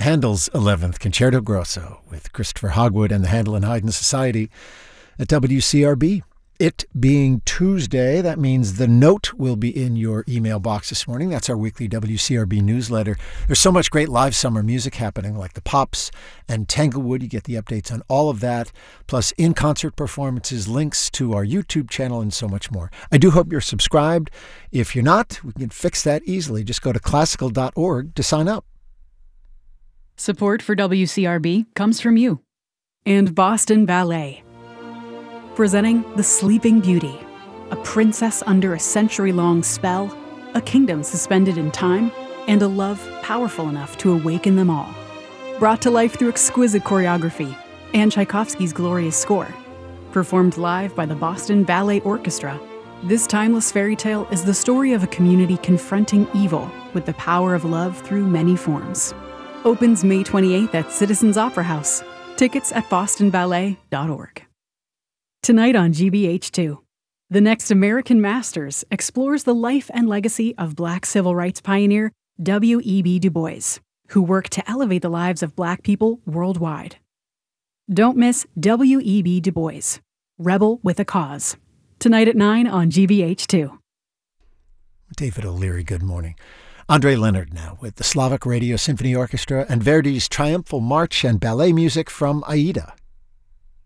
Handel's 11th Concerto Grosso with Christopher Hogwood and the Handel and Haydn Society at WCRB. It being Tuesday, that means the note will be in your email box this morning. That's our weekly WCRB newsletter. There's so much great live summer music happening, like the Pops and Tanglewood. You get the updates on all of that, plus in-concert performances, links to our YouTube channel, and so much more. I do hope you're subscribed. If you're not, we can fix that easily. Just go to classical.org to sign up. Support for WCRB comes from you and Boston Ballet. Presenting The Sleeping Beauty, a princess under a century-long spell, a kingdom suspended in time, and a love powerful enough to awaken them all. Brought to life through exquisite choreography and Tchaikovsky's glorious score. Performed live by the Boston Ballet Orchestra, this timeless fairy tale is the story of a community confronting evil with the power of love through many forms. Opens May 28th at Citizens Opera House. Tickets at bostonballet.org. Tonight on GBH2, The Next American Masters explores the life and legacy of Black civil rights pioneer W.E.B. Du Bois, who worked to elevate the lives of Black people worldwide. Don't miss W.E.B. Du Bois, Rebel with a Cause. Tonight at 9 on GBH2. David O'Leary, good morning. Andre Leonard now with the Slavic Radio Symphony Orchestra and Verdi's triumphal march and ballet music from Aida.